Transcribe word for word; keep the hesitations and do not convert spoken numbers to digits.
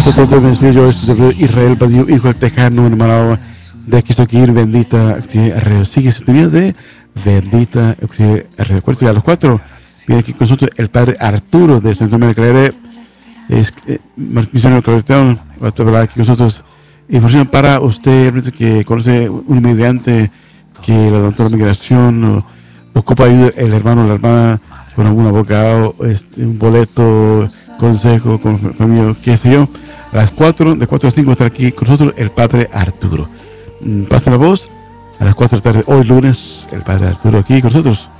Todo me despido yo, este es Israel Badío, hijo del tejano, hermano de aquí estoy aquí, bendita radio. Sigue ese tenido de bendita radio. Cuarto y a los cuatro. Viene aquí con nosotros el padre Arturo de Santo Domingo de es eh, misionero cristiano. Va a hablar aquí con nosotros. Información para usted que conoce un inmigrante que levantó la migración o ocupa ayuda el hermano o la hermana con algún abogado, este, un boleto, consejo, con familia, qué sé yo. A las cuatro, de cuatro a cinco estará aquí con nosotros el padre Arturo. Pasa la voz a las cuatro de la tarde, hoy lunes, el padre Arturo aquí con nosotros.